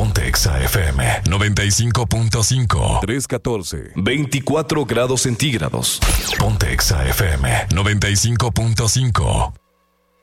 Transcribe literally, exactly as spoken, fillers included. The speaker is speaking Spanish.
Ponte Exa F M noventa y cinco punto cinco. tres catorce. veinticuatro grados centígrados. Ponte Exa F M noventa y cinco punto cinco.